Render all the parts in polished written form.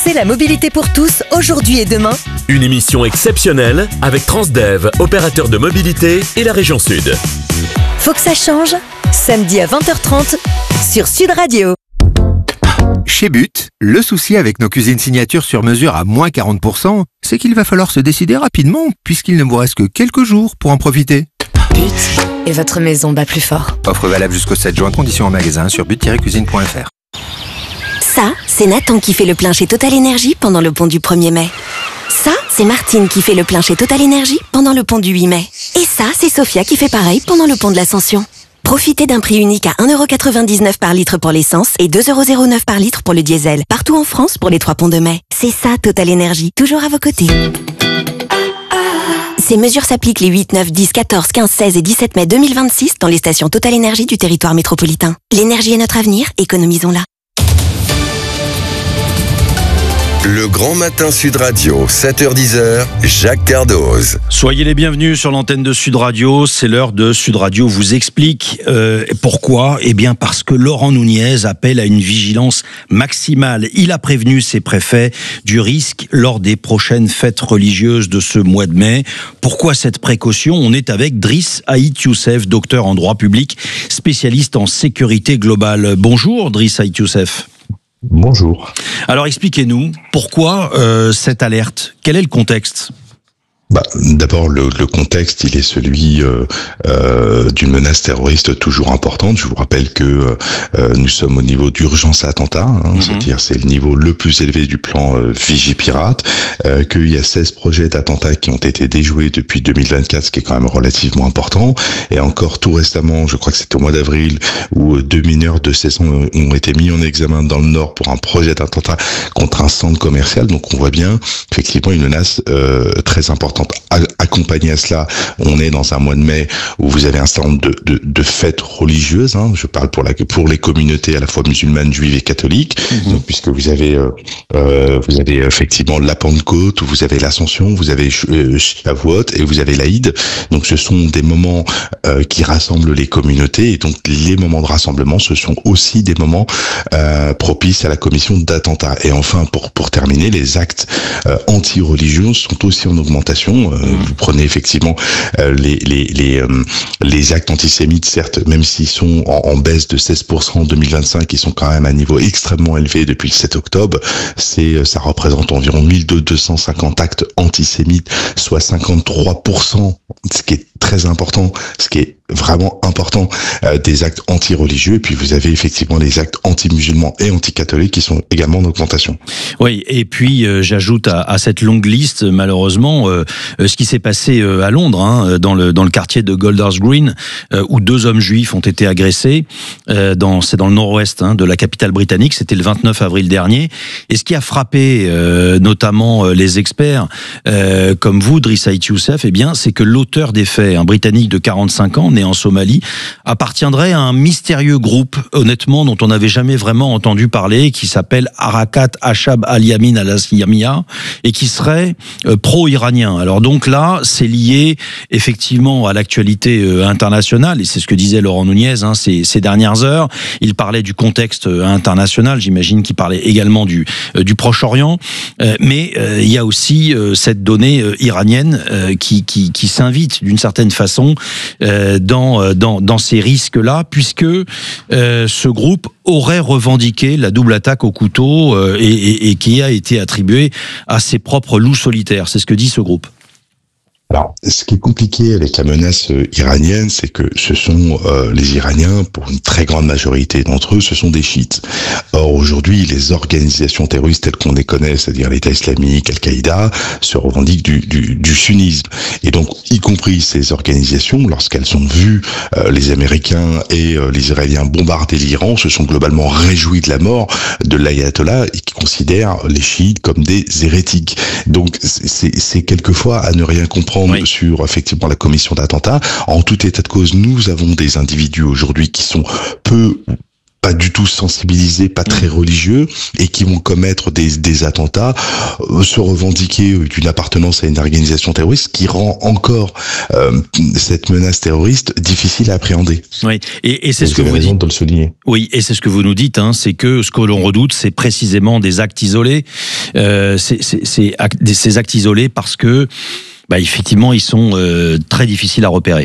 C'est la mobilité pour tous, aujourd'hui et demain. Une émission exceptionnelle avec Transdev, opérateur de mobilité et la région Sud. Faut que ça change. Samedi à 20h30 sur Sud Radio. Chez But, le souci avec nos cuisines signatures sur mesure à moins 40%, c'est qu'il va falloir se décider rapidement puisqu'il ne vous reste que quelques jours pour en profiter. But et votre maison bat plus fort. Offre valable jusqu'au 7 juin, conditions en magasin sur but-cuisine.fr. Ça, c'est Nathan qui fait le plein chez Total Énergie pendant le pont du 1er mai. Ça, c'est Martine qui fait le plein chez Total Énergie pendant le pont du 8 mai. Et ça, c'est Sophia qui fait pareil pendant le pont de l'Ascension. Profitez d'un prix unique à 1,99€ par litre pour l'essence et 2,09€ par litre pour le diesel. Partout en France pour les 3 ponts de mai. C'est ça, Total Énergie, toujours à vos côtés. Ces mesures s'appliquent les 8, 9, 10, 14, 15, 16 et 17 mai 2026 dans les stations Total Énergie du territoire métropolitain. L'énergie est notre avenir, économisons-la. Le Grand Matin Sud Radio, 7h-10h, Jacques Cardoz. Soyez les bienvenus sur l'antenne de Sud Radio. C'est l'heure de Sud Radio vous explique pourquoi. Eh bien parce que Laurent Nunez appelle à une vigilance maximale. Il a prévenu ses préfets du risque lors des prochaines fêtes religieuses de ce mois de mai. Pourquoi cette précaution ? On est avec Driss Ait Youssef, docteur en droit public, spécialiste en sécurité globale. Bonjour Driss Ait Youssef. Bonjour. Alors expliquez-nous, pourquoi cette alerte ? Quel est le contexte ? D'abord, le contexte, il est celui d'une menace terroriste toujours importante. Je vous rappelle que nous sommes au niveau d'urgence à attentat, c'est-à-dire c'est le niveau le plus élevé du plan Vigipirate, qu'il y a 16 projets d'attentats qui ont été déjoués depuis 2024, ce qui est quand même relativement important. Et encore tout récemment, je crois que c'était au mois d'avril, où 2 mineurs de 16 ans ont été mis en examen dans le Nord pour un projet d'attentat contre un centre commercial. Donc on voit bien effectivement une menace très importante. Accompagné à cela, on est dans un mois de mai où vous avez un certain nombre de fêtes religieuses. Je parle pour les communautés à la fois musulmanes, juives et catholiques. Donc, puisque vous avez effectivement la Pentecôte, vous avez l'Ascension, vous avez Shavuot et vous avez l'Aïd. Donc ce sont des moments qui rassemblent les communautés, et donc les moments de rassemblement, ce sont aussi des moments propices à la commission d'attentats. Et enfin, pour terminer, les actes anti-religieux sont aussi en augmentation. Vous prenez effectivement les actes antisémites, certes, même s'ils sont en baisse de 16% en 2025, ils sont quand même à un niveau extrêmement élevé depuis le 7 octobre. Ça représente environ 1250 actes antisémites, soit 53%, ce qui est très important, ce qui est vraiment important, des actes anti-religieux. Et puis vous avez effectivement les actes anti-musulmans et anti-catholiques qui sont également en augmentation. Oui, et puis j'ajoute à cette longue liste, malheureusement, ce qui s'est passé à Londres, dans le quartier de Golders Green, où 2 hommes juifs ont été agressés. C'est dans le nord-ouest de la capitale britannique. C'était le 29 avril dernier. Et ce qui a frappé notamment les experts comme vous, Driss Ait Youssef, eh bien, c'est que l'auteur des faits, un Britannique de 45 ans, né en Somalie, appartiendrait à un mystérieux groupe, honnêtement, dont on n'avait jamais vraiment entendu parler, qui s'appelle Harakat Ashab al-Yamin al-Islamiyya, et qui serait pro-iranien. Alors donc là, c'est lié effectivement à l'actualité internationale, et c'est ce que disait Laurent Nunez ces dernières heures. Il parlait du contexte international, j'imagine qu'il parlait également du Proche-Orient, mais il y a aussi cette donnée iranienne qui s'invite d'une certaine façon dans ces risques-là, puisque ce groupe aurait revendiqué la double attaque au couteau et qui a été attribuée à ses propres loups solitaires. C'est ce que dit ce groupe. Alors, ce qui est compliqué avec la menace iranienne, c'est que ce sont les Iraniens, pour une très grande majorité d'entre eux, ce sont des chiites. Or, aujourd'hui, les organisations terroristes telles qu'on les connaît, c'est-à-dire l'État islamique, Al-Qaïda, se revendiquent du sunnisme. Et donc, y compris ces organisations, lorsqu'elles ont vu les Américains et les Israéliens bombarder l'Iran, se sont globalement réjouis de la mort de l'ayatollah et qui considèrent les chiites comme des hérétiques. Donc, c'est quelquefois à ne rien comprendre sur effectivement la commission d'attentats. En tout état de cause, nous avons des individus aujourd'hui qui sont peu pas du tout sensibilisés, pas très religieux, et qui vont commettre des attentats, se revendiquer d'une appartenance à une organisation terroriste, qui rend encore cette menace terroriste difficile à appréhender. Oui, et c'est ce que vous raison dites. de le souligner. Oui, et c'est ce que vous nous dites, hein, c'est que ce que l'on redoute, c'est précisément des actes isolés. Ces actes isolés parce que, effectivement, ils sont très difficiles à repérer.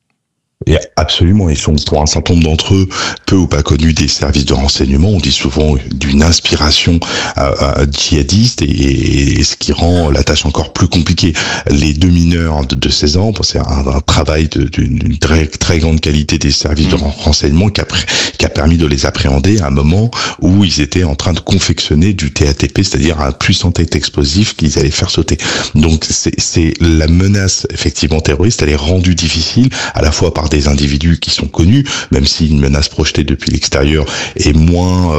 Et absolument, ils sont pour un certain nombre d'entre eux peu ou pas connus des services de renseignement. On dit souvent d'une inspiration djihadiste et ce qui rend la tâche encore plus compliquée. Les 2 mineurs de 16 ans, c'est un travail d'une très, très grande qualité des services de renseignement qui a permis de les appréhender à un moment où ils étaient en train de confectionner du TATP, c'est-à-dire un puissant explosif qu'ils allaient faire sauter. Donc c'est la menace effectivement terroriste, elle est rendue difficile à la fois par des individus qui sont connus, même si une menace projetée depuis l'extérieur est moins,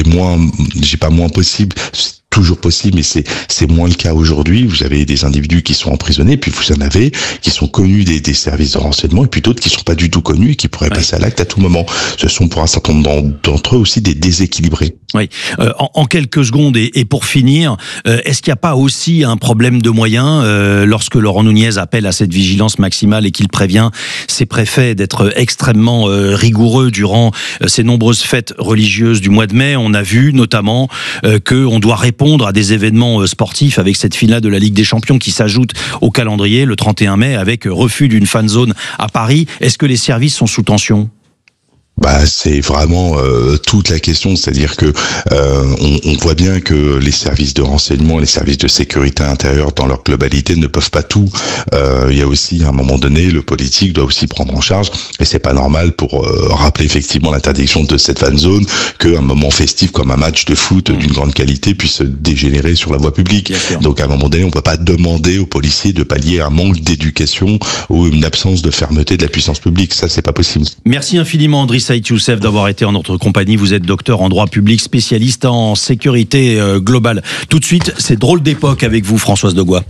j'ai pas moins possible, c'est toujours possible, mais c'est moins le cas aujourd'hui. Vous avez des individus qui sont emprisonnés, puis vous en avez qui sont connus des services de renseignement, et puis d'autres qui sont pas du tout connus et qui pourraient passer à l'acte à tout moment. Ce sont pour un certain nombre d'entre eux aussi des déséquilibrés. Oui. En quelques secondes, et pour finir, est-ce qu'il n'y a pas aussi un problème de moyens lorsque Laurent Nunez appelle à cette vigilance maximale et qu'il prévient ses préfets d'être extrêmement rigoureux durant ces nombreuses fêtes religieuses du mois de mai? On a vu notamment qu'on doit répondre à des événements sportifs avec cette finale de la Ligue des Champions qui s'ajoute au calendrier le 31 mai avec refus d'une fan zone à Paris. Est-ce que les services sont sous tension ? C'est vraiment toute la question, c'est-à-dire que on voit bien que les services de renseignement, les services de sécurité intérieure dans leur globalité ne peuvent pas tout. Il y a aussi à un moment donné, le politique doit aussi prendre en charge, et c'est pas normal pour rappeler effectivement l'interdiction de cette fan zone qu'un moment festif comme un match de foot d'une grande qualité puisse dégénérer sur la voie publique. Donc à un moment donné, on peut pas demander aux policiers de pallier un manque d'éducation ou une absence de fermeté de la puissance publique. Ça, c'est pas possible. Merci infiniment, Andriy Saïd Youssef, d'avoir été en notre compagnie. Vous êtes docteur en droit public, spécialiste en sécurité globale. Tout de suite, c'est Drôle d'époque avec vous, Françoise Degois.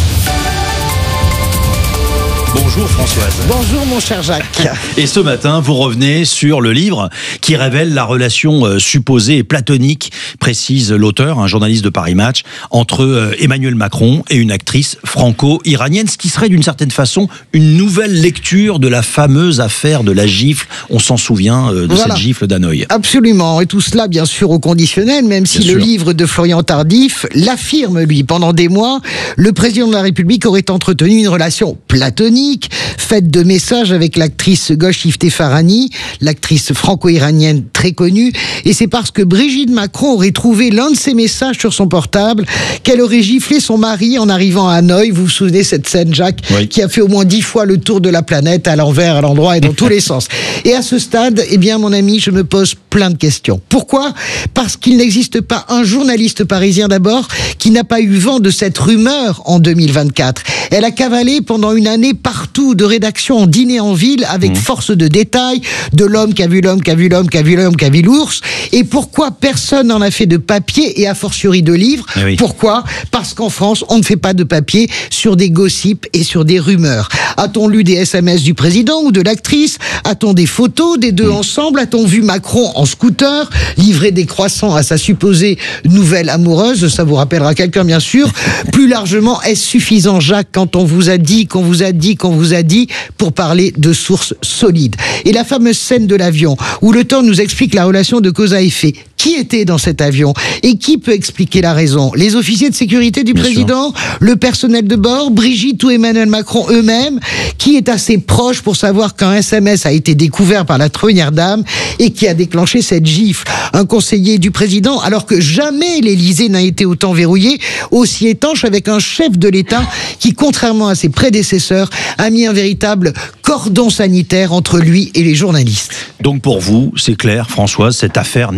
Bonjour Françoise. Bonjour mon cher Jacques. Et ce matin, vous revenez sur le livre qui révèle la relation supposée et platonique, précise l'auteur, un journaliste de Paris Match, entre Emmanuel Macron et une actrice franco-iranienne, ce qui serait d'une certaine façon une nouvelle lecture de la fameuse affaire de la gifle. On s'en souvient de cette gifle d'Hanoï. Absolument, et tout cela bien sûr au conditionnel, même si le livre de Florian Tardif l'affirme lui. Pendant des mois, le président de la République aurait entretenu une relation platonique, faite de messages avec l'actrice Golshifteh Farahani, l'actrice franco-iranienne très connue, et c'est parce que Brigitte Macron aurait trouvé l'un de ces messages sur son portable qu'elle aurait giflé son mari en arrivant à Hanoï. Vous vous souvenez cette scène, Jacques, qui a fait au moins 10 fois le tour de la planète, à l'envers, à l'endroit et dans tous les sens. Et à ce stade, mon ami, je me pose plein de questions. Pourquoi ? Parce qu'il n'existe pas un journaliste parisien d'abord qui n'a pas eu vent de cette rumeur en 2024. Elle a cavalé pendant une année partout, de rédaction en dîner en ville, avec force de détail, de l'homme qui a vu l'homme, qui a vu l'homme, qui a vu l'homme, qui a vu l'ours. Et pourquoi personne n'en a fait de papier et a fortiori de livres ? Pourquoi ? Parce qu'en France, on ne fait pas de papier sur des gossips et sur des rumeurs. A-t-on lu des SMS du président ou de l'actrice ? A-t-on des photos des deux ensemble ? A-t-on vu Macron en scooter livrer des croissants à sa supposée nouvelle amoureuse ? Ça vous rappellera quelqu'un, bien sûr. Plus largement, est-ce suffisant, Jacques, quand on vous a dit, qu'on vous a dit, pour parler de sources solides ? Et la fameuse scène de l'avion, où le temps nous explique la relation de cause à effet. Qui était dans cet avion ? Et qui peut expliquer la raison ? Les officiers de sécurité du président ? Le personnel de bord ? Brigitte ou Emmanuel Macron eux-mêmes ? Qui est assez proche pour savoir qu'un SMS a été découvert par la première dame et qui a déclenché cette gifle ? Un conseiller du président, alors que jamais l'Élysée n'a été autant verrouillé, aussi étanche, avec un chef de l'État qui, contrairement à ses prédécesseurs, a mis un véritable cordon sanitaire entre lui et les journalistes. Donc pour vous, c'est clair, Françoise, cette affaire n'existe pas.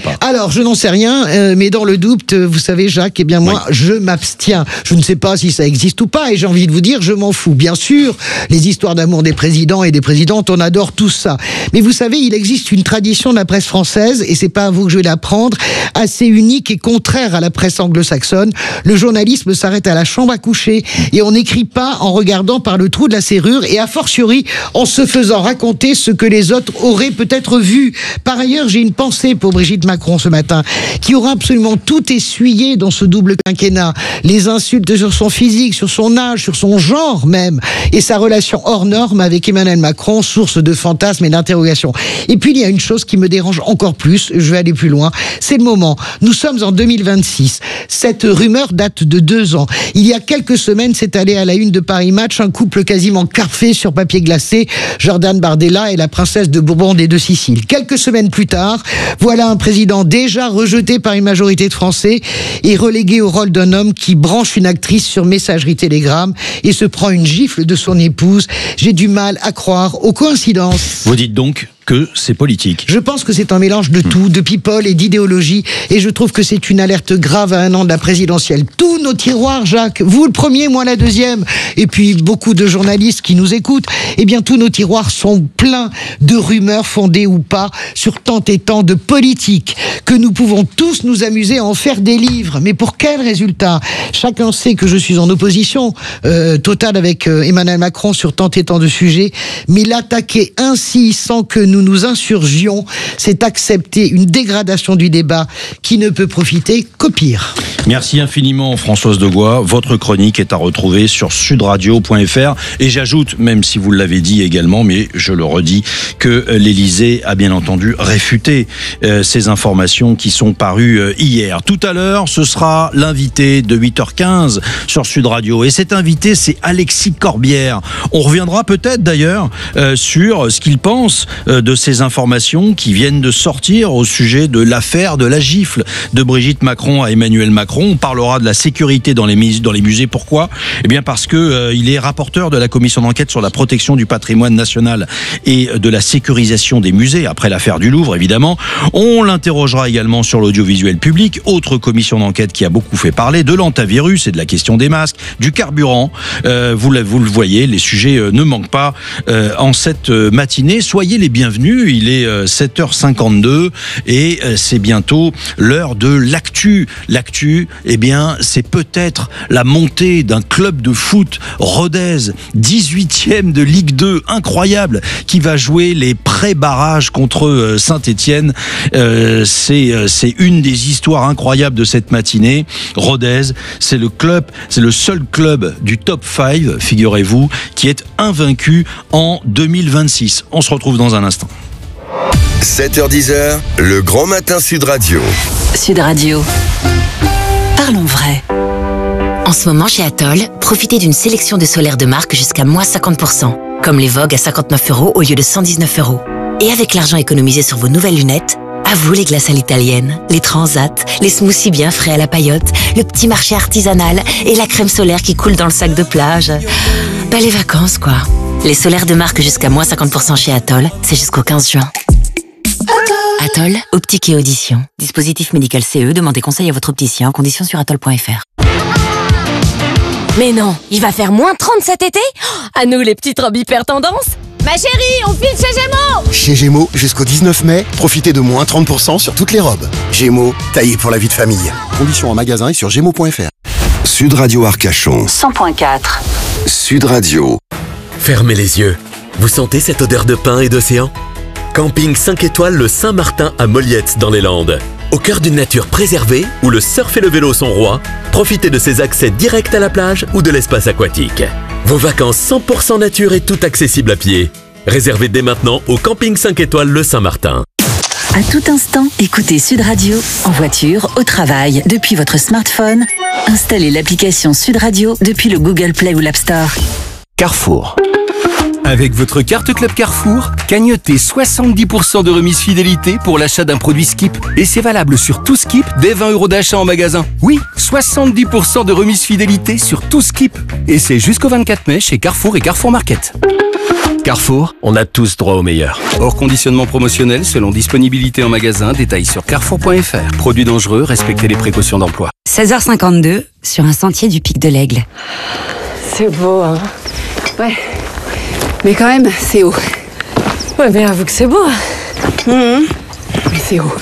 pas. Alors, je n'en sais rien, mais dans le doute, vous savez, Jacques, eh bien moi, je m'abstiens. Je ne sais pas si ça existe ou pas, et j'ai envie de vous dire, je m'en fous. Bien sûr, les histoires d'amour des présidents et des présidentes, on adore tout ça. Mais vous savez, il existe une tradition de la presse française, et c'est pas à vous que je vais l'apprendre, assez unique et contraire à la presse anglo-saxonne. Le journalisme s'arrête à la chambre à coucher, et on n'écrit pas en regardant par le trou de la serrure, et a fortiori en se faisant raconter ce que les autres auraient peut-être vu. Par ailleurs, j'ai une pensée pour Brigitte Macron ce matin, qui aura absolument tout essuyé dans ce double quinquennat. Les insultes sur son physique, sur son âge, sur son genre même, et sa relation hors norme avec Emmanuel Macron, source de fantasmes et d'interrogations. Et puis il y a une chose qui me dérange encore plus, je vais aller plus loin, c'est le moment. Nous sommes en 2026. Cette rumeur date de 2 ans. Il y a quelques semaines, c'est allé à la une de Paris Match, un couple quasiment carfé sur papier glacé, Jordan Bardella et la princesse de Bourbon des Deux Siciles. Quelques semaines plus tard, voilà un président déjà rejeté par une majorité de Français et relégué au rôle d'un homme qui branche une actrice sur messagerie Telegram et se prend une gifle de son épouse. J'ai du mal à croire aux coïncidences. Vous dites donc que c'est politique. Je pense que c'est un mélange de tout, de people et d'idéologie, et je trouve que c'est une alerte grave à 1 an de la présidentielle. Tous nos tiroirs, Jacques, vous le premier, moi la deuxième, et puis beaucoup de journalistes qui nous écoutent, eh bien tous nos tiroirs sont pleins de rumeurs fondées ou pas sur tant et tant de politique, que nous pouvons tous nous amuser à en faire des livres. Mais pour quel résultat ? Chacun sait que je suis en opposition totale avec Emmanuel Macron sur tant et tant de sujets, mais l'attaquer ainsi sans que nous nous insurgions, c'est accepter une dégradation du débat qui ne peut profiter qu'au pire. Merci infiniment Françoise Degois. Votre chronique est à retrouver sur sudradio.fr, et j'ajoute, même si vous l'avez dit également, mais je le redis, que l'Élysée a bien entendu réfuté ces informations qui sont parues hier. Tout à l'heure, ce sera l'invité de 8h15 sur Sud Radio, et cet invité, c'est Alexis Corbière. On reviendra peut-être d'ailleurs sur ce qu'il pense de ces informations qui viennent de sortir au sujet de l'affaire de la gifle de Brigitte Macron à Emmanuel Macron. On parlera de la sécurité dans les musées. Pourquoi ? Eh bien parce que il est rapporteur de la commission d'enquête sur la protection du patrimoine national et de la sécurisation des musées, après l'affaire du Louvre évidemment. On l'interrogera également sur l'audiovisuel public, autre commission d'enquête qui a beaucoup fait parler, de l'antivirus et de la question des masques, du carburant. Vous le voyez, les sujets ne manquent pas en cette matinée. Soyez les bienvenus. Il est 7h52 et c'est bientôt l'heure de l'actu. L'actu, eh bien, c'est peut-être la montée d'un club de foot, Rodez, 18e de Ligue 2, incroyable, qui va jouer les pré-barrages contre Saint-Etienne. C'est une des histoires incroyables de cette matinée. Rodez, c'est le seul club du top 5, figurez-vous, qui est invaincu en 2026. On se retrouve dans un instant. 7h10, le grand matin Sud Radio. Sud Radio. Parlons vrai. En ce moment, chez Atoll, profitez d'une sélection de solaires de marque jusqu'à moins 50%, comme les Vogue à 59 € au lieu de 119 €. Et avec l'argent économisé sur vos nouvelles lunettes, à vous les glaces à l'italienne, les transats, les smoothies bien frais à la paillote, le petit marché artisanal et la crème solaire qui coule dans le sac de plage. Ben les vacances, quoi. Les solaires de marque jusqu'à moins 50% chez Atoll, c'est jusqu'au 15 juin. Atoll, optique et audition. Dispositif médical CE, demandez conseil à votre opticien en conditions sur atoll.fr. Mais non, il va faire moins 30 cet été ? À nous les petites robes hyper tendance. Ma chérie, on file chez Gémeaux! Chez Gémeaux, jusqu'au 19 mai, profitez de moins 30% sur toutes les robes. Gémeaux, taillé pour la vie de famille. Conditions en magasin et sur gémeaux.fr. Sud Radio Arcachon. 100.4. Sud Radio. Fermez les yeux. Vous sentez cette odeur de pin et d'océan ? Camping 5 étoiles le Saint-Martin à Molliette dans les Landes. Au cœur d'une nature préservée, où le surf et le vélo sont rois, profitez de ses accès directs à la plage ou de l'espace aquatique. Vos vacances 100% nature et tout accessible à pied. Réservez dès maintenant au Camping 5 étoiles le Saint-Martin. À tout instant, écoutez Sud Radio, en voiture, au travail, depuis votre smartphone. Installez l'application Sud Radio depuis le Google Play ou l'App Store. Carrefour. Avec votre carte Club Carrefour, cagnotez 70% de remise fidélité pour l'achat d'un produit Skip. Et c'est valable sur tout Skip dès 20 € d'achat en magasin. Oui, 70% de remise fidélité sur tout Skip. Et c'est jusqu'au 24 mai chez Carrefour et Carrefour Market. Carrefour, On a tous droit au meilleur. hors conditionnement promotionnel selon disponibilité en magasin, détails sur carrefour.fr. Produits dangereux, respectez les précautions d'emploi. 16h52, sur un sentier du Pic de l'Aigle. C'est beau, hein. Ouais. Mais quand même, c'est haut. Ouais, mais avoue que c'est beau. Mais c'est haut.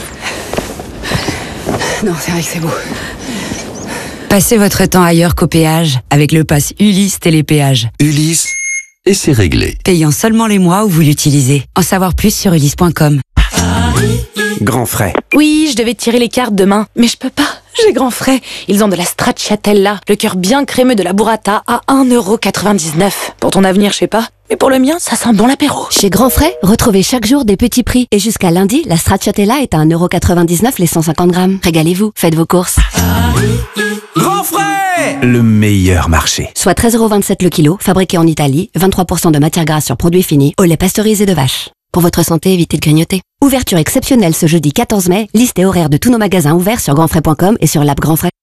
Non, c'est vrai que c'est beau. Passez votre temps ailleurs qu'au péage avec le pass Ulysse Télépéage. Ulysse, et c'est réglé. Payant seulement les mois où vous l'utilisez. En savoir plus sur ulysse.com. Grand frais. Oui, je devais tirer les cartes demain, mais je peux pas. J'ai grand frais. Ils ont de la stracciatella, le cœur bien crémeux de la burrata à 1,99€. Pour ton avenir, je sais pas. Mais pour le mien, ça sent bon l'apéro. Chez Grand Frais, retrouvez chaque jour des petits prix. Et jusqu'à lundi, la stracciatella est à 1,99€ les 150 grammes. Régalez-vous, faites vos courses. Grand frais! Le meilleur marché. Soit 13,27€ le kilo, fabriqué en Italie, 23% de matière grasse sur produit fini, au lait pasteurisé de vache. Pour votre santé, évitez de grignoter. Ouverture exceptionnelle ce jeudi 14 mai. Liste et horaire de tous nos magasins ouverts sur grandfrais.com et sur l'app Grand Frais.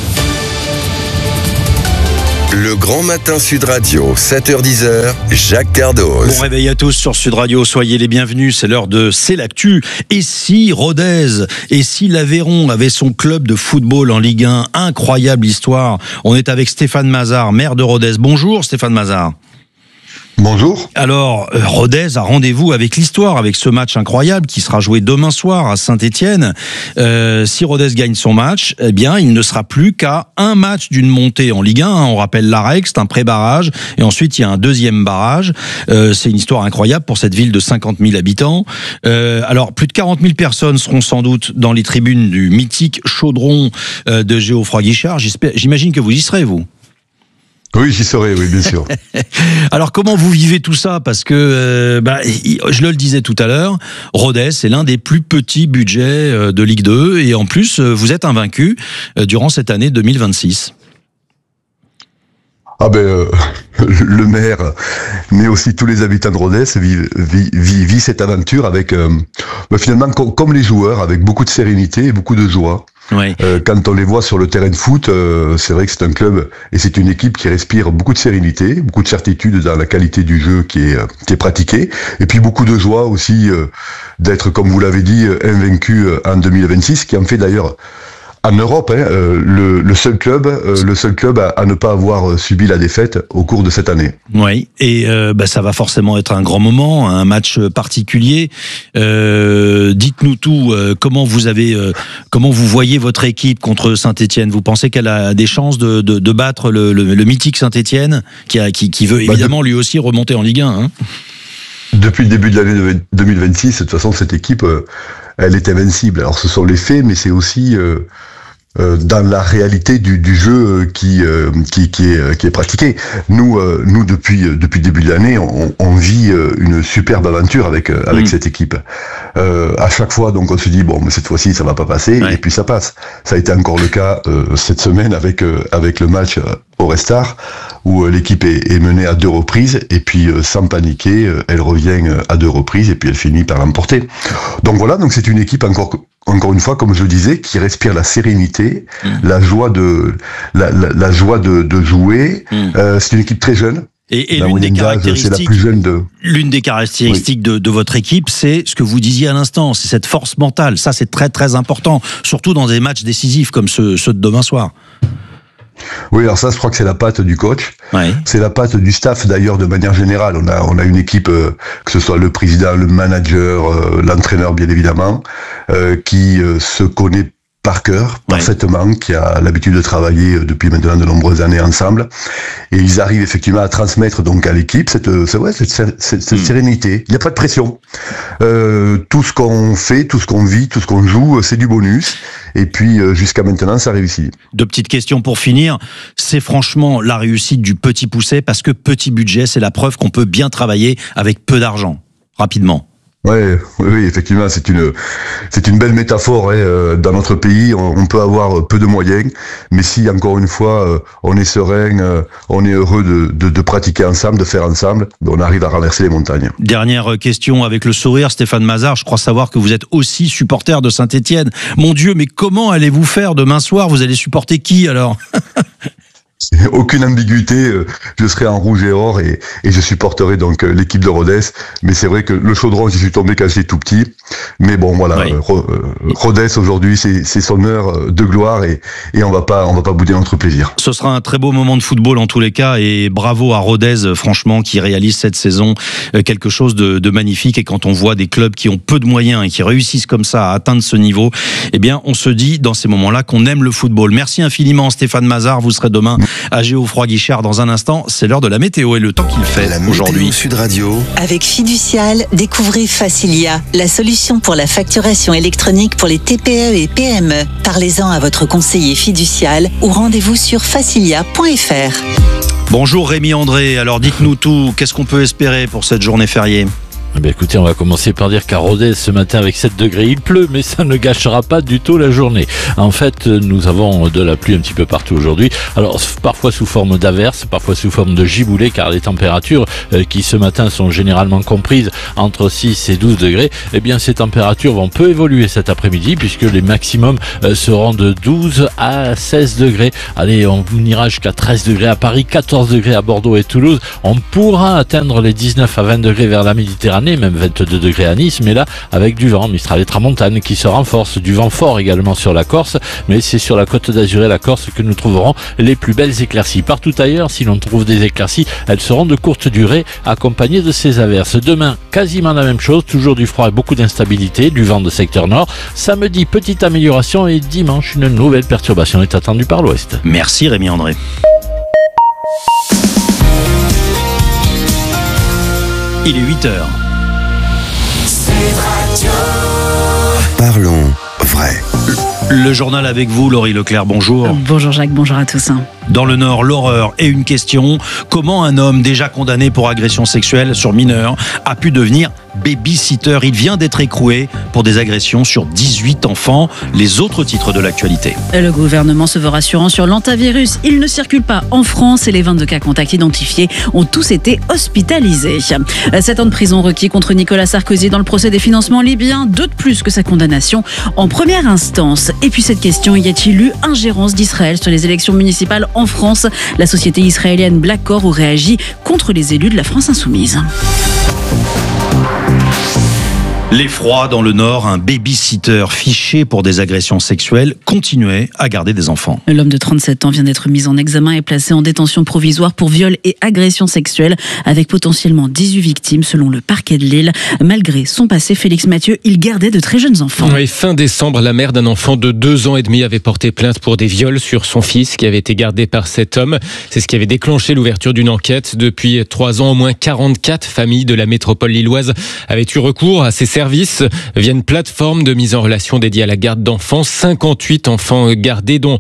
Le Grand Matin Sud Radio, 7h-10h, Jacques Cardoz. Bon réveil à tous sur Sud Radio, soyez les bienvenus, c'est l'heure de C'est l'actu. Et si Rodez, et si l'Aveyron avait son club de football en Ligue 1, incroyable histoire. On est avec Stéphane Mazard, maire de Rodez. Bonjour Stéphane Mazard. Bonjour. Alors, Rodez a rendez-vous avec l'histoire, avec ce match incroyable qui sera joué demain soir à Saint-Étienne. Si Rodez gagne son match, eh bien, il ne sera plus qu'à un match d'une montée en Ligue 1. On rappelle la règle, c'est un pré-barrage, et ensuite il y a un deuxième barrage. C'est une histoire incroyable pour cette ville de 50 000 habitants. Alors, plus de 40 000 personnes seront sans doute dans les tribunes du mythique chaudron de Geoffroy Guichard. J'imagine que vous y serez, vous. Oui, j'y serai, oui, bien sûr. Alors, comment vous vivez tout ça? Parce que, je le disais tout à l'heure, Rodez, c'est l'un des plus petits budgets de Ligue 2. Et en plus, vous êtes invaincu durant cette année 2026. Le maire, mais aussi tous les habitants de Rodez vivent cette aventure avec, finalement, comme les joueurs, avec beaucoup de sérénité et beaucoup de joie. Oui. Quand on les voit sur le terrain de foot, c'est vrai que c'est un club et c'est une équipe qui respire beaucoup de sérénité, beaucoup de certitude dans la qualité du jeu qui est pratiqué, et puis beaucoup de joie aussi d'être, comme vous l'avez dit, invaincu en 2026, qui en fait d'ailleurs en Europe, le seul club à ne pas avoir subi la défaite au cours de cette année. Oui, et ça va forcément être un grand moment, un match particulier. Dites-nous tout. Comment vous voyez votre équipe contre Saint-Étienne? Vous pensez qu'elle a des chances de battre le mythique Saint-Étienne, qui veut évidemment lui aussi remonter en Ligue 1, hein? Depuis le début de l'année 2026, de toute façon, cette équipe, elle est invincible. Alors, ce sont les faits, mais c'est aussi dans la réalité du jeu qui est pratiqué. Nous depuis le début de l'année, on vit une superbe aventure avec cette équipe. À chaque fois, donc, on se dit bon, mais cette fois-ci, ça va pas passer, et puis ça passe. Ça a été encore le cas cette semaine avec le match au Restart, où l'équipe est menée à 2 reprises, et puis sans paniquer, elle revient à 2 reprises, et puis elle finit par l'emporter. Donc voilà, donc c'est une équipe encore une fois, comme je le disais, qui respire la sérénité, la joie de jouer. C'est une équipe très jeune. Et l'une des caractéristiques, c'est la plus jeune l'une des caractéristiques de votre équipe, c'est ce que vous disiez à l'instant, c'est cette force mentale. Ça, c'est très très important, surtout dans des matchs décisifs comme ceux de demain soir. Oui, alors ça, je crois que c'est la patte du coach. Ouais. C'est la patte du staff, d'ailleurs, de manière générale. On a une équipe, que ce soit le président, le manager, l'entraîneur, bien évidemment, qui se connaît par cœur, parfaitement, qui a l'habitude de travailler depuis maintenant de nombreuses années ensemble. Et ils arrivent effectivement à transmettre donc à l'équipe cette sérénité. Il n'y a pas de pression. Tout ce qu'on fait, tout ce qu'on vit, tout ce qu'on joue, c'est du bonus. Et puis jusqu'à maintenant, ça réussit. 2 petites questions pour finir. C'est franchement la réussite du petit poucet, parce que petit budget, c'est la preuve qu'on peut bien travailler avec peu d'argent. Rapidement. Oui, effectivement, c'est une belle métaphore. Dans notre pays, on peut avoir peu de moyens, mais si encore une fois, on est serein, on est heureux de pratiquer ensemble, de faire ensemble, on arrive à renverser les montagnes. Dernière question avec le sourire, Stéphane Mazard. Je crois savoir que vous êtes aussi supporter de Saint-Étienne. Mon Dieu, mais comment allez-vous faire demain soir? Vous allez supporter qui alors? aucune ambiguïté, je serai en rouge et or et je supporterai donc l'équipe de Rodez. Mais c'est vrai que le chaudron, j'y suis tombé quand j'étais tout petit. Mais bon, voilà, Rodez aujourd'hui, c'est son heure de gloire et on va pas bouder notre plaisir. Ce sera un très beau moment de football en tous les cas et bravo à Rodez, franchement, qui réalise cette saison quelque chose de magnifique. Et quand on voit des clubs qui ont peu de moyens et qui réussissent comme ça à atteindre ce niveau, eh bien, on se dit dans ces moments-là qu'on aime le football. Merci infiniment, Stéphane Mazard. Vous serez demain à Geoffroy-Guichard dans un instant. C'est l'heure de la météo et le temps qu'il fait aujourd'hui. Sud Radio. Avec Fiducial, découvrez Facilia, la solution pour la facturation électronique pour les TPE et PME. Parlez-en à votre conseiller fiducial ou rendez-vous sur facilia.fr. Bonjour Rémi André, alors dites-nous tout, qu'est-ce qu'on peut espérer pour cette journée fériée ? Eh bien, écoutez, on va commencer par dire qu'à Rodez, ce matin, avec 7 degrés, il pleut, mais ça ne gâchera pas du tout la journée. En fait, nous avons de la pluie un petit peu partout aujourd'hui. Alors, parfois sous forme d'averses, parfois sous forme de giboulées, car les températures qui ce matin sont généralement comprises entre 6 et 12 degrés, eh bien, ces températures vont peu évoluer cet après-midi, puisque les maximums seront de 12 à 16 degrés. Allez, on ira jusqu'à 13 degrés à Paris, 14 degrés à Bordeaux et Toulouse. On pourra atteindre les 19 à 20 degrés vers la Méditerranée, même 22 degrés à Nice, mais là avec du vent, Mistral et Tramontane qui se renforce, du vent fort également sur la Corse, mais c'est sur la côte d'Azur et la Corse que nous trouverons les plus belles éclaircies. Partout ailleurs, si l'on trouve des éclaircies, elles seront de courte durée accompagnées de ces averses. Demain, quasiment la même chose, toujours du froid et beaucoup d'instabilité, du vent de secteur nord. Samedi, petite amélioration et dimanche, une nouvelle perturbation est attendue par l'ouest. Merci Rémi André. Il est 8h. Parlons vrai. Le journal avec vous, Laurie Leclerc, bonjour. Bonjour Jacques, bonjour à tous. Dans le Nord, l'horreur et une question. Comment un homme déjà condamné pour agression sexuelle sur mineur a pu devenir baby-sitter? Il vient d'être écroué pour des agressions sur 18 enfants. Les autres titres de l'actualité. Le gouvernement se veut rassurant sur l'antivirus. Il ne circule pas en France et les 22 cas contacts identifiés ont tous été hospitalisés. 7 ans de prison requis contre Nicolas Sarkozy dans le procès des financements libyens. 2 de plus que sa condamnation en première instance. Et puis cette question, y a-t-il eu ingérence d'Israël sur les élections municipales en France? La société israélienne Black Core réagit contre les élus de la France insoumise. L'effroi dans le Nord, un baby-sitter fiché pour des agressions sexuelles continuait à garder des enfants. L'homme de 37 ans vient d'être mis en examen et placé en détention provisoire pour viol et agression sexuelle avec potentiellement 18 victimes selon le parquet de Lille. Malgré son passé, Félix Mathieu, il gardait de très jeunes enfants. Oui, fin décembre, la mère d'un enfant de 2 ans et demi avait porté plainte pour des viols sur son fils qui avait été gardé par cet homme. C'est ce qui avait déclenché l'ouverture d'une enquête. Depuis 3 ans, au moins 44 familles de la métropole lilloise avaient eu recours à ces services via une plateforme de mise en relation dédiée à la garde d'enfants. 58 enfants gardés, dont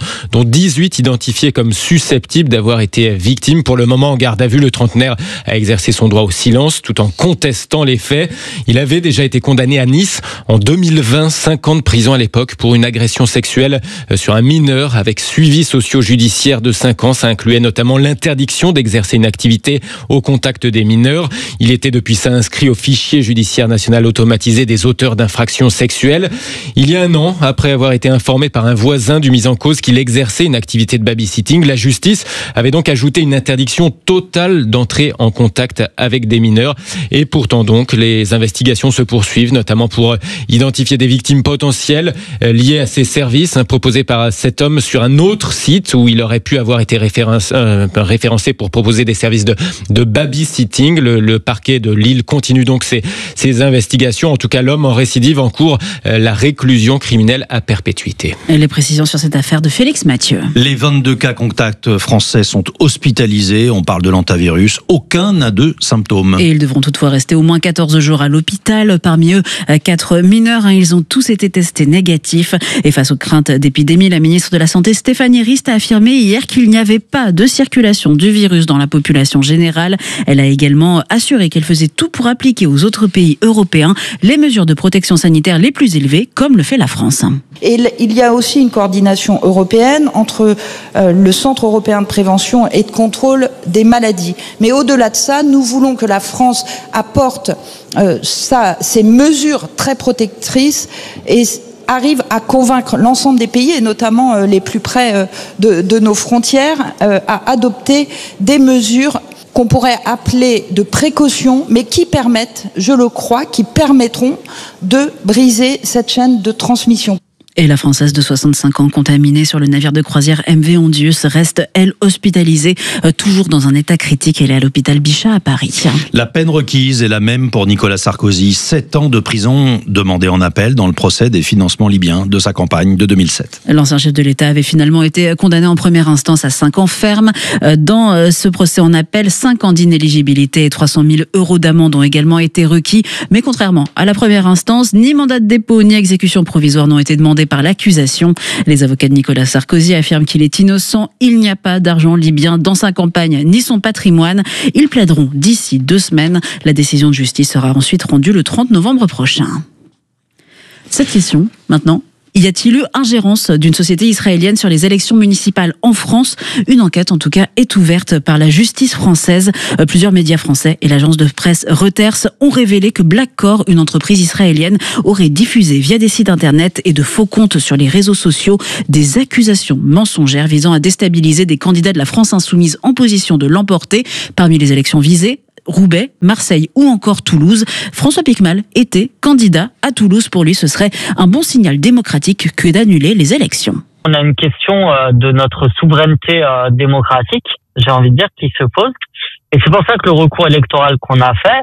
18 identifiés comme susceptibles d'avoir été victimes. Pour le moment, en garde à vue, le trentenaire a exercé son droit au silence tout en contestant les faits. Il avait déjà été condamné à Nice en 2020, 5 ans de prison à l'époque pour une agression sexuelle sur un mineur avec suivi socio-judiciaire de 5 ans. Ça incluait notamment l'interdiction d'exercer une activité au contact des mineurs. Il était depuis ça inscrit au fichier judiciaire national automatisé des auteurs d'infractions sexuelles. Il y a 1 an, après avoir été informé par un voisin du mis en cause qu'il exerçait une activité de babysitting, la justice avait donc ajouté une interdiction totale d'entrer en contact avec des mineurs. Et pourtant donc, les investigations se poursuivent, notamment pour identifier des victimes potentielles liées à ces services proposés par cet homme sur un autre site où il aurait pu avoir été référencé pour proposer des services de babysitting. Le parquet de Lille continue donc ses investigations. En tout cas, l'homme en récidive encourt la réclusion criminelle à perpétuité. Et les précisions sur cette affaire de Félix Mathieu. Les 22 cas contacts français sont hospitalisés. On parle de l'antivirus. Aucun n'a de symptômes. Et ils devront toutefois rester au moins 14 jours à l'hôpital. Parmi eux, 4 mineurs. Ils ont tous été testés négatifs. Et face aux craintes d'épidémie, la ministre de la Santé, Stéphanie Rist, a affirmé hier qu'il n'y avait pas de circulation du virus dans la population générale. Elle a également assuré qu'elle faisait tout pour appliquer aux autres pays européens les mesures de protection sanitaire les plus élevées, comme le fait la France. Et il y a aussi une coordination européenne entre le Centre européen de prévention et de contrôle des maladies. Mais au-delà de ça, nous voulons que la France apporte ces mesures très protectrices et arrive à convaincre l'ensemble des pays, et notamment les plus près de nos frontières, à adopter des mesures qu'on pourrait appeler de précaution, mais qui permettent, je le crois, qui permettront de briser cette chaîne de transmission. Et la Française de 65 ans contaminée sur le navire de croisière MV Ondius reste, elle, hospitalisée, toujours dans un état critique. Elle est à l'hôpital Bichat à Paris. La peine requise est la même pour Nicolas Sarkozy. 7 ans de prison demandés en appel dans le procès des financements libyens de sa campagne de 2007. L'ancien chef de l'État avait finalement été condamné en première instance à 5 ans ferme. Dans ce procès en appel, 5 ans d'inéligibilité et 300 000 € d'amende ont également été requis. Mais contrairement à la première instance, ni mandat de dépôt ni exécution provisoire n'ont été demandés par l'accusation. Les avocats de Nicolas Sarkozy affirment qu'il est innocent. Il n'y a pas d'argent libyen dans sa campagne ni son patrimoine. Ils plaideront d'ici 2 semaines. La décision de justice sera ensuite rendue le 30 novembre prochain. Cette question, maintenant. Y a-t-il eu ingérence d'une société israélienne sur les élections municipales en France ? Une enquête, en tout cas, est ouverte par la justice française. Plusieurs médias français et l'agence de presse Reuters ont révélé que Blackcore, une entreprise israélienne, aurait diffusé via des sites internet et de faux comptes sur les réseaux sociaux des accusations mensongères visant à déstabiliser des candidats de la France insoumise en position de l'emporter. Parmi les élections visées, Roubaix, Marseille ou encore Toulouse. François Piquemal était candidat à Toulouse. Pour lui, ce serait un bon signal démocratique que d'annuler les élections. On a une question de notre souveraineté démocratique, j'ai envie de dire, qui se pose. Et c'est pour ça que le recours électoral qu'on a fait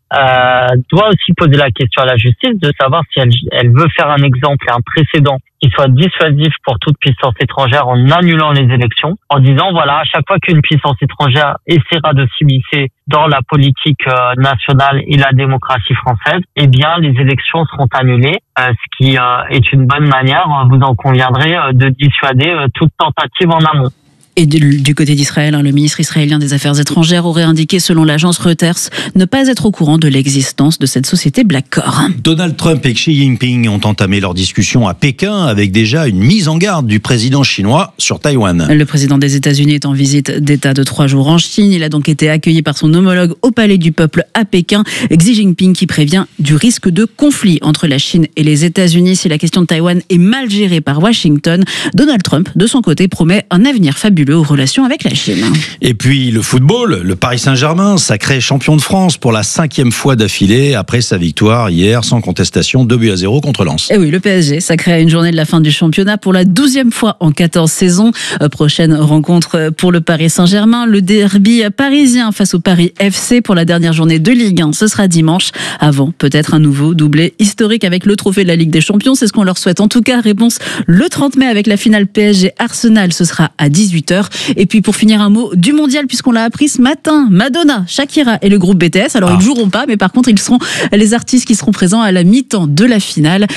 doit aussi poser la question à la justice de savoir si elle veut faire un exemple et un précédent qui soit dissuasif pour toute puissance étrangère en annulant les élections, en disant voilà, à chaque fois qu'une puissance étrangère essaiera de s'immiscer dans la politique nationale et la démocratie française, eh bien les élections seront annulées, ce qui est une bonne manière, vous en conviendrez, de dissuader toute tentative en amont. Et du côté d'Israël, le ministre israélien des Affaires étrangères aurait indiqué, selon l'agence Reuters, ne pas être au courant de l'existence de cette société Blackcore. Donald Trump et Xi Jinping ont entamé leur discussion à Pékin avec déjà une mise en garde du président chinois sur Taïwan. Le président des États-Unis est en visite d'État de 3 jours en Chine. Il a donc été accueilli par son homologue au Palais du Peuple à Pékin. Xi Jinping qui prévient du risque de conflit entre la Chine et les États-Unis si la question de Taïwan est mal gérée par Washington. Donald Trump, de son côté, promet un avenir fabuleux aux relations avec la Chine. Et puis le football, le Paris Saint-Germain, sacré champion de France pour la 5e fois d'affilée après sa victoire hier sans contestation 2-0 contre Lens. Et oui, le PSG, sacré à une journée de la fin du championnat pour la 12e fois en 14 saisons. Prochaine rencontre pour le Paris Saint-Germain, le derby parisien face au Paris FC pour la dernière journée de Ligue 1. Ce sera dimanche, avant peut-être un nouveau doublé historique avec le trophée de la Ligue des Champions. C'est ce qu'on leur souhaite. En tout cas, réponse le 30 mai avec la finale PSG-Arsenal. Ce sera à 18h. Et puis pour finir, un mot du mondial, puisqu'on l'a appris ce matin. Madonna, Shakira et le groupe BTS. Alors ils ne joueront pas, mais par contre ils seront les artistes qui seront présents à la mi-temps de la finale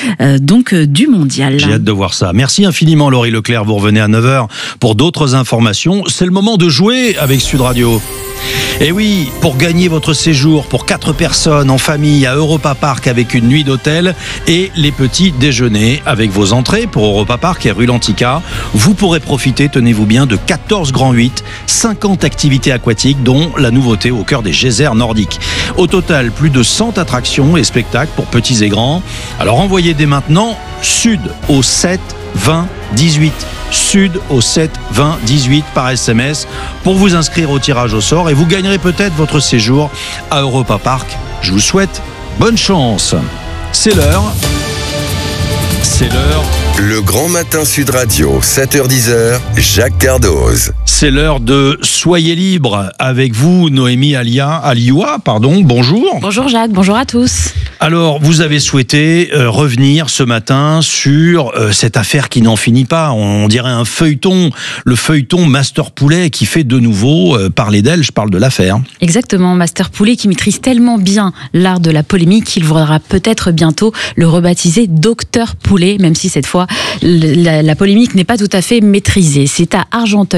du mondial. J'ai hâte de voir ça. Merci infiniment Laurie Leclerc. Vous revenez à 9h pour d'autres informations. C'est le moment de jouer avec Sud Radio. Et oui, pour gagner votre séjour pour 4 personnes en famille à Europa Park avec une nuit d'hôtel et les petits déjeuners avec vos entrées pour Europa Park et rue Lantica, vous pourrez profiter, tenez-vous bien, de 14 grands 8, 50 activités aquatiques dont la nouveauté au cœur des geysers nordiques. Au total, plus de 100 attractions et spectacles pour petits et grands. Alors envoyez dès maintenant Sud au 7 20 18. Sud au 7 20 18 par SMS pour vous inscrire au tirage au sort et vous gagnerez peut-être votre séjour à Europa Park. Je vous souhaite bonne chance. C'est l'heure. Le Grand Matin Sud Radio, 7h-10h, Jacques Cardoz. C'est l'heure de Soyez libre avec vous, Noémie Alioua, bonjour. Bonjour Jacques, bonjour à tous. Alors, vous avez souhaité revenir ce matin sur cette affaire qui n'en finit pas. On dirait un feuilleton, le feuilleton Master Poulet qui fait de nouveau parler d'elle. Je parle de l'affaire. Exactement, Master Poulet qui maîtrise tellement bien l'art de la polémique qu'il voudra peut-être bientôt le rebaptiser Docteur Poulet, même si cette fois la polémique n'est pas tout à fait maîtrisée. C'est à Argenteuil, dans le Val d'Oise,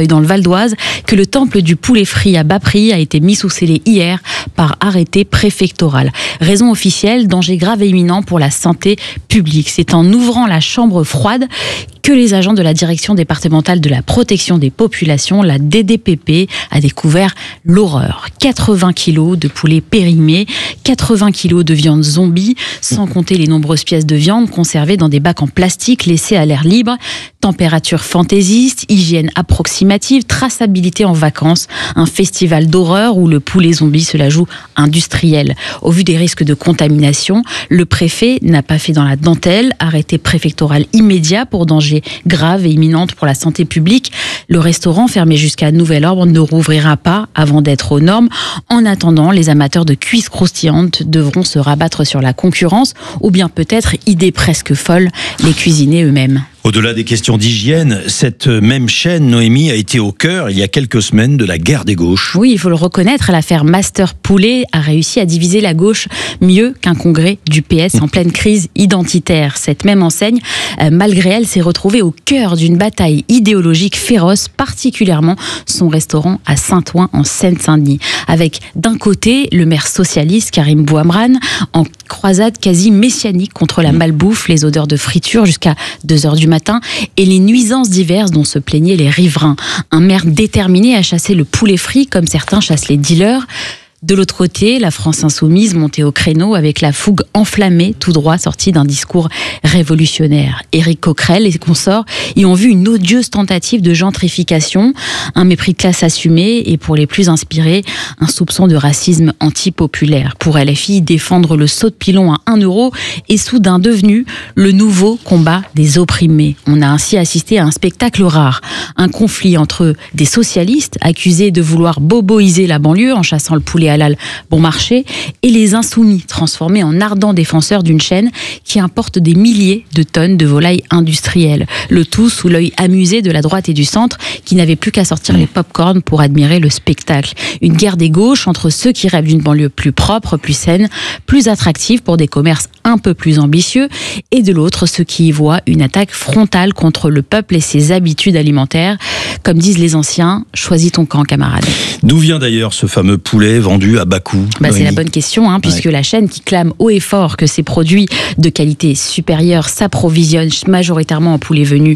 vaudoise que le temple du poulet frit à bas prix a été mis sous scellé hier par arrêté préfectoral. Raison officielle, danger grave et imminent pour la santé publique. C'est en ouvrant la chambre froide que les agents de la direction départementale de la protection des populations, la DDPP, a découvert l'horreur. 80 kilos de poulet périmé, 80 kilos de viande zombie, sans compter les nombreuses pièces de viande conservées dans des bacs en plastique laissés à l'air libre. Température fantaisiste, hygiène approximative, traçabilité en vacances, un festival d'horreur où le poulet zombie se la joue industriel. Au vu des risques de contamination, le préfet n'a pas fait dans la dentelle, arrêté préfectoral immédiat pour danger grave et imminente pour la santé publique. Le restaurant, fermé jusqu'à nouvel ordre, ne rouvrira pas avant d'être aux normes. En attendant, les amateurs de cuisses croustillantes devront se rabattre sur la concurrence ou bien peut-être, idée presque folle, les cuisiner eux-mêmes. Au-delà des questions d'hygiène, cette même chaîne, Noémie, a été au cœur, il y a quelques semaines, de la guerre des gauches. Oui, il faut le reconnaître, l'affaire Master Poulet a réussi à diviser la gauche mieux qu'un congrès du PS en pleine crise identitaire. Cette même enseigne, malgré elle, s'est retrouvée au cœur d'une bataille idéologique féroce, particulièrement son restaurant à Saint-Ouen, en Seine-Saint-Denis. Avec, d'un côté, le maire socialiste Karim Bouhamrane, en croisade quasi messianique contre la malbouffe, les odeurs de friture jusqu'à 2h du matin et les nuisances diverses dont se plaignaient les riverains. Un maire déterminé à chasser le poulet frit comme certains chassent les dealers. De l'autre côté, la France insoumise montée au créneau avec la fougue enflammée, tout droit sortie d'un discours révolutionnaire. Éric Coquerel et consorts y ont vu une odieuse tentative de gentrification, un mépris de classe assumé et pour les plus inspirés, un soupçon de racisme antipopulaire. Pour LFI, défendre le saut de pilon à 1 € est soudain devenu le nouveau combat des opprimés. On a ainsi assisté à un spectacle rare, un conflit entre des socialistes accusés de vouloir boboiser la banlieue en chassant le poulet halal bon marché et les insoumis transformés en ardents défenseurs d'une chaîne qui importe des milliers de tonnes de volailles industrielles. Le tout sous l'œil amusé de la droite et du centre qui n'avaient plus qu'à sortir les pop-corn pour admirer le spectacle. Une guerre des gauches entre ceux qui rêvent d'une banlieue plus propre, plus saine, plus attractive pour des commerces un peu plus ambitieux et de l'autre ceux qui y voient une attaque frontale contre le peuple et ses habitudes alimentaires. Comme disent les anciens, choisis ton camp, camarade. D'où vient d'ailleurs ce fameux poulet vendu à bas coût? C'est la bonne question, puisque la chaîne qui clame haut et fort que ses produits de qualité supérieure s'approvisionnent majoritairement en poulet venu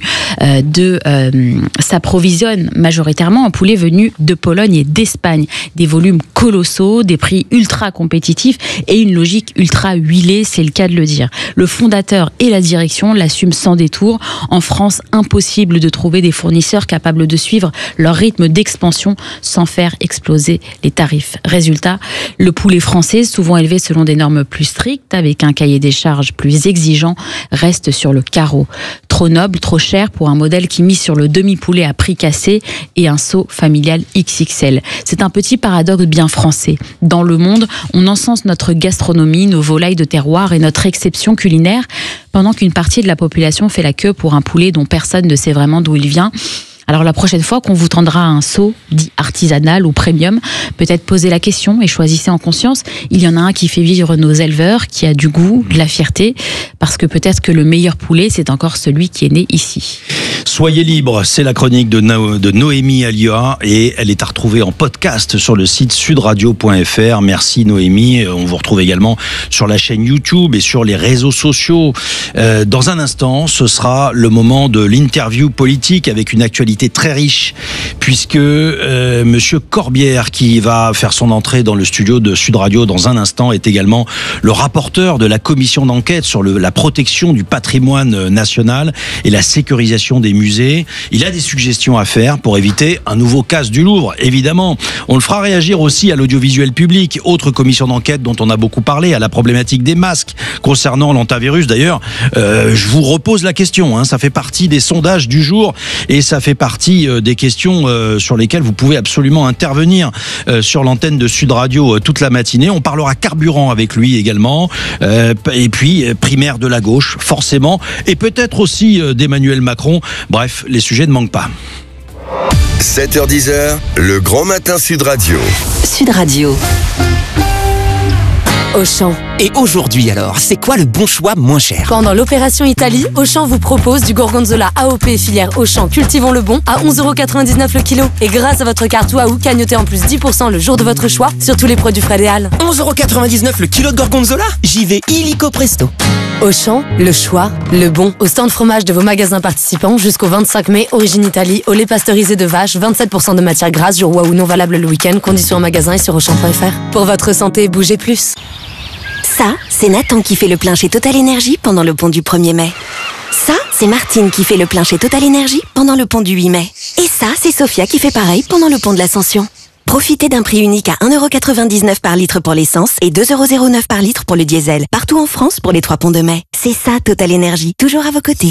de Pologne et d'Espagne. Des volumes colossaux, des prix ultra compétitifs et une logique ultra huilée, c'est le cas de le dire. Le fondateur et la direction l'assument sans détour. En France, impossible de trouver des fournisseurs capables de suivre leur rythme d'expansion sans faire exploser les tarifs. Résultat, le poulet français, souvent élevé selon des normes plus strictes, avec un cahier des charges plus exigeant, reste sur le carreau. Trop noble, trop cher pour un modèle qui mise sur le demi-poulet à prix cassé et un seau familial XXL. C'est un petit paradoxe bien français. Dans le monde, on encense notre gastronomie, nos volailles de terroir et notre exception culinaire, pendant qu'une partie de la population fait la queue pour un poulet dont personne ne sait vraiment d'où il vient. Alors la prochaine fois qu'on vous tendra un seau dit artisanal ou premium, peut-être posez la question et choisissez en conscience. Il y en a un qui fait vivre nos éleveurs, qui a du goût, de la fierté, parce que peut-être que le meilleur poulet, c'est encore celui qui est né ici. Soyez libre, c'est la chronique de Noémie Alioua et elle est à retrouver en podcast sur le site sudradio.fr. Merci Noémie, on vous retrouve également sur la chaîne YouTube et sur les réseaux sociaux. Dans un instant, ce sera le moment de l'interview politique avec une actualité très riche, puisque Monsieur Corbière, qui va faire son entrée dans le studio de Sud Radio dans un instant, est également le rapporteur de la commission d'enquête sur la protection du patrimoine national et la sécurisation des musées. Il a des suggestions à faire pour éviter un nouveau casse du Louvre, évidemment. On le fera réagir aussi à l'audiovisuel public, autre commission d'enquête dont on a beaucoup parlé, à la problématique des masques concernant l'antivirus. D'ailleurs, je vous repose la question, ça fait partie des sondages du jour et ça fait partie des questions sur lesquelles vous pouvez absolument intervenir sur l'antenne de Sud Radio toute la matinée. On parlera carburant avec lui également, et puis primaire de la gauche, forcément, et peut-être aussi d'Emmanuel Macron. Bref, les sujets ne manquent pas. 7h-10h, le grand matin Sud Radio. Sud Radio. Auchan. Et aujourd'hui alors, c'est quoi le bon choix moins cher? Pendant l'opération Italie, Auchan vous propose du gorgonzola AOP filière Auchan Cultivons le Bon à 11,99€ le kilo. Et grâce à votre carte Waouh, cagnotez en plus 10% le jour de votre choix sur tous les produits frais des Halles. 11,99€ le kilo de gorgonzola? J'y vais illico presto. Auchan, le choix, le bon. Au stand fromage de vos magasins participants jusqu'au 25 mai, origine Italie, au lait pasteurisé de vache, 27% de matière grasse, jour Waouh non valable le week-end, conditions en magasin et sur Auchan.fr. Pour votre santé, bougez plus. Ça, c'est Nathan qui fait le plein chez Total Énergie pendant le pont du 1er mai. Ça, c'est Martine qui fait le plein chez Total Énergie pendant le pont du 8 mai. Et ça, c'est Sophia qui fait pareil pendant le pont de l'Ascension. Profitez d'un prix unique à 1,99€ par litre pour l'essence et 2,09€ par litre pour le diesel. Partout en France pour les 3 ponts de mai. C'est ça, Total Énergie, toujours à vos côtés.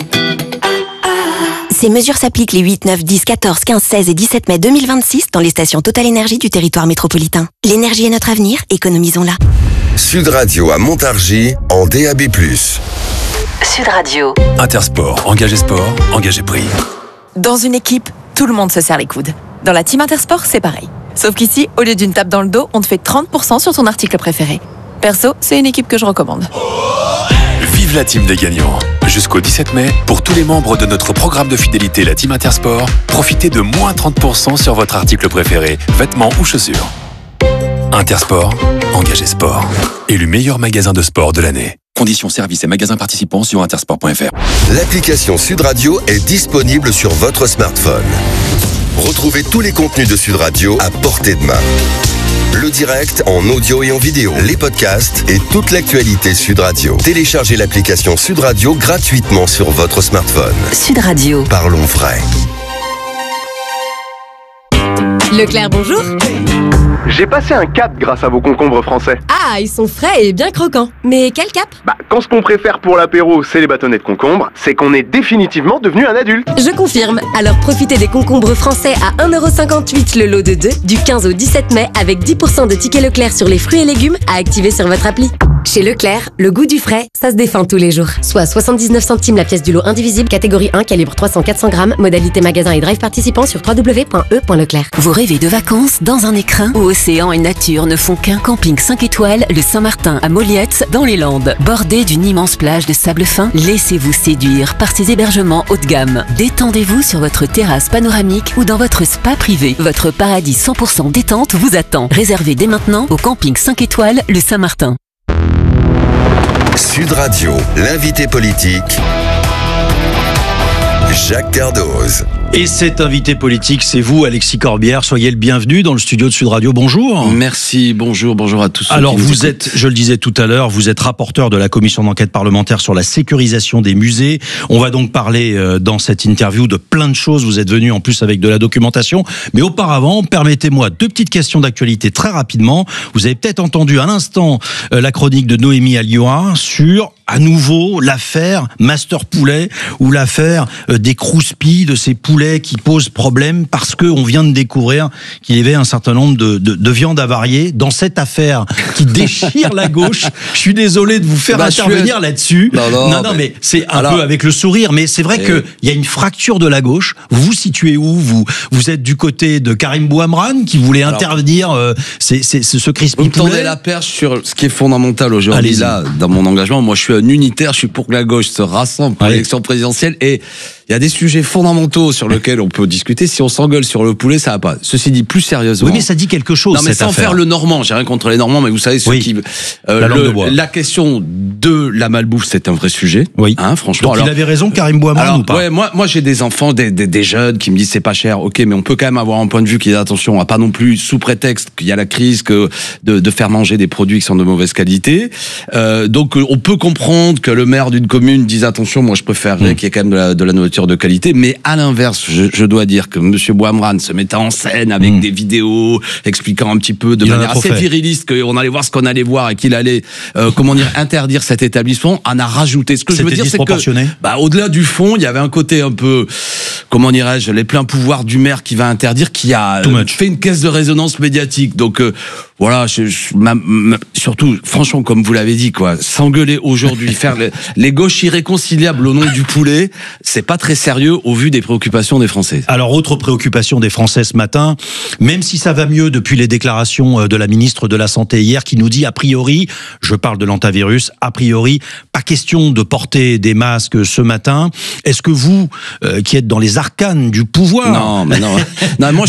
Ces mesures s'appliquent les 8, 9, 10, 14, 15, 16 et 17 mai 2026 dans les stations Total Énergie du territoire métropolitain. L'énergie est notre avenir, économisons-la. Sud Radio à Montargis en DAB+. Sud Radio. Intersport, engagé sport, engagé prix. Dans une équipe, tout le monde se serre les coudes. Dans la team Intersport, c'est pareil. Sauf qu'ici, au lieu d'une tape dans le dos, on te fait 30% sur ton article préféré. Perso, c'est une équipe que je recommande. Vive la team des gagnants. Jusqu'au 17 mai, pour tous les membres de notre programme de fidélité, la team Intersport, profitez de moins 30% sur votre article préféré, vêtements ou chaussures. Intersport, engagé sport. Élu meilleur magasin de sport de l'année. Conditions, services et magasins participants sur intersport.fr. L'application Sud Radio est disponible sur votre smartphone. Retrouvez tous les contenus de Sud Radio à portée de main. Le direct en audio et en vidéo, les podcasts et toute l'actualité Sud Radio. Téléchargez l'application Sud Radio gratuitement sur votre smartphone. Sud Radio. Parlons frais. Leclerc, bonjour. J'ai passé un cap grâce à vos concombres français. Ah, ils sont frais et bien croquants. Mais quel cap? Quand ce qu'on préfère pour l'apéro, c'est les bâtonnets de concombre, c'est qu'on est définitivement devenu un adulte. Je confirme. Alors profitez des concombres français à 1,58€ le lot de 2 du 15 au 17 mai avec 10% de tickets Leclerc sur les fruits et légumes à activer sur votre appli. Chez Leclerc, le goût du frais, ça se défend tous les jours. Soit 79 centimes la pièce du lot indivisible, catégorie 1, calibre 300-400 grammes, modalité magasin et drive participant sur www.e.leclerc. Vous rêvez de vacances dans un écrin où océan et nature ne font qu'un? Camping 5 étoiles, le Saint-Martin à Molliette, dans les Landes. Bordé d'une immense plage de sable fin, laissez-vous séduire par ces hébergements haut de gamme. Détendez-vous sur votre terrasse panoramique ou dans votre spa privé. Votre paradis 100% détente vous attend. Réservez dès maintenant au Camping 5 étoiles, le Saint-Martin. Sud Radio, l'invité politique, Jacques Cardoz. Et cet invité politique, c'est vous, Alexis Corbière. Soyez le bienvenu dans le studio de Sud Radio. Bonjour. Merci, bonjour à tous. Alors, vous êtes, je le disais tout à l'heure, vous êtes rapporteur de la commission d'enquête parlementaire sur la sécurisation des musées. On va donc parler dans cette interview de plein de choses. Vous êtes venu en plus avec de la documentation. Mais auparavant, permettez-moi 2 petites questions d'actualité très rapidement. Vous avez peut-être entendu à l'instant la chronique de Noémie Alioua sur, à nouveau, l'affaire Master Poulet ou l'affaire des crouspilles de ces poulets qui posent problème parce qu'on vient de découvrir qu'il y avait un certain nombre de viandes avariées dans cette affaire qui déchire la gauche. Je suis désolé de vous faire intervenir là-dessus. Non, mais c'est un peu avec le sourire, mais c'est vrai qu'il y a une fracture de la gauche. Vous vous situez où? Vous êtes du côté de Karim Bouhamrane qui voulait intervenir ce crispy poulet. Vous me tendez la perche sur ce qui est fondamental aujourd'hui là, dans mon engagement. Moi, je suis un unitaire, je suis pour que la gauche se rassemble pour l'élection présidentielle et il y a des sujets fondamentaux sur lesquels on peut discuter. Si on s'engueule sur le poulet, ça va pas. Ceci dit, plus sérieusement. Oui, mais ça dit quelque chose. Non, mais sans faire le Normand. J'ai rien contre les Normands, mais vous savez, ceux qui, la question de la malbouffe, c'est un vrai sujet. Oui. Franchement. Donc, il avait raison, Karim Bouhamrane, ou pas? Ouais, moi, j'ai des enfants, des jeunes qui me disent c'est pas cher. Ok, mais on peut quand même avoir un point de vue qui dit attention, à pas non plus sous prétexte qu'il y a la crise de faire manger des produits qui sont de mauvaise qualité. Donc, on peut comprendre que le maire d'une commune dise attention, moi, je préférerais qu'il y ait quand même de la nourriture de qualité, mais à l'inverse, je dois dire que monsieur Bouhamrane se mettait en scène avec des vidéos expliquant un petit peu de manière assez viriliste qu'on allait voir ce qu'on allait voir et qu'il allait interdire cet établissement, en a rajouté. Ce que je veux dire, c'est que au-delà du fond, il y avait un côté un peu, les pleins pouvoirs du maire qui va interdire, qui a fait une caisse de résonance médiatique. Donc voilà, surtout, franchement, comme vous l'avez dit, quoi, s'engueuler aujourd'hui, faire les gauches irréconciliables au nom du poulet, c'est pas très sérieux au vu des préoccupations des Français. Alors, autre préoccupation des Français ce matin, même si ça va mieux depuis les déclarations de la ministre de la Santé hier, qui nous dit, a priori, je parle de l'antivirus, a priori, pas question de porter des masques ce matin. Est-ce que vous, qui êtes dans les arcanes du pouvoir... Non, mais non. Non, moi,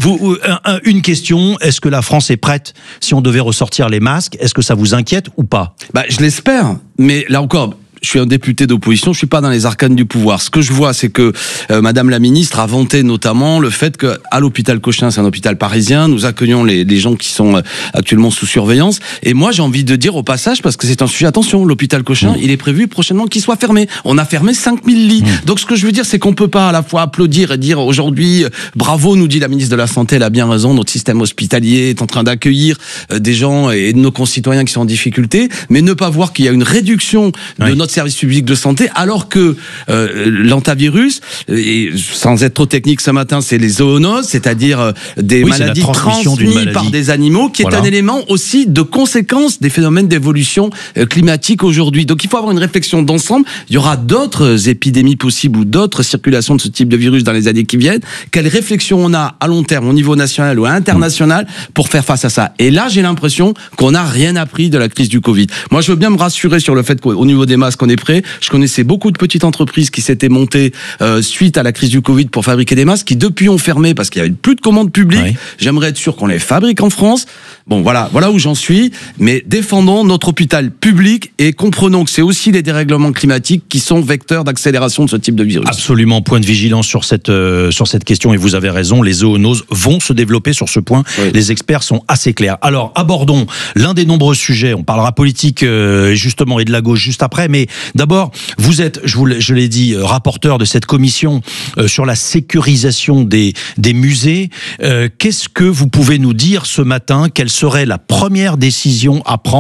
une question, est-ce que la France est prête si on devait ressortir les masques? Est-ce que ça vous inquiète ou pas? Je l'espère, mais là encore... Je suis un député d'opposition, je suis pas dans les arcanes du pouvoir. Ce que je vois, c'est que Madame la ministre a vanté notamment le fait que à l'hôpital Cochin, c'est un hôpital parisien, nous accueillons les gens qui sont actuellement sous surveillance. Et moi, j'ai envie de dire au passage, parce que c'est un sujet, attention, l'hôpital Cochin, il est prévu prochainement qu'il soit fermé. On a fermé 5000 lits. Donc ce que je veux dire, c'est qu'on peut pas à la fois applaudir et dire aujourd'hui, bravo, nous dit la ministre de la Santé, elle a bien raison, notre système hospitalier est en train d'accueillir des gens et de nos concitoyens qui sont en difficulté, mais ne pas voir qu'il y a une réduction de notre service public de santé, alors que l'antivirus, et sans être trop technique ce matin, c'est les zoonoses, c'est-à-dire des maladies transmises par des animaux, qui est un élément aussi de conséquence des phénomènes d'évolution climatique aujourd'hui. Donc il faut avoir une réflexion d'ensemble. Il y aura d'autres épidémies possibles ou d'autres circulations de ce type de virus dans les années qui viennent. Quelle réflexion on a à long terme au niveau national ou international pour faire face à ça? Et là, j'ai l'impression qu'on n'a rien appris de la crise du Covid. Moi, je veux bien me rassurer sur le fait qu'au niveau des masques, on est prêt. Je connaissais beaucoup de petites entreprises qui s'étaient montées suite à la crise du Covid pour fabriquer des masques, qui depuis ont fermé parce qu'il y avait plus de commandes publiques. Oui. J'aimerais être sûr qu'on les fabrique en France. Bon, voilà où j'en suis. Mais défendons notre hôpital public et comprenons que c'est aussi les dérèglements climatiques qui sont vecteurs d'accélération de ce type de virus. Absolument, point de vigilance sur cette question, et vous avez raison, les zoonoses vont se développer sur ce point. Oui. Les experts sont assez clairs. Alors, abordons l'un des nombreux sujets. On parlera politique justement et de la gauche juste après, mais d'abord, vous êtes, je l'ai dit, rapporteur de cette commission sur la sécurisation des musées. Qu'est-ce que vous pouvez nous dire ce matin? Quelle serait la première décision à prendre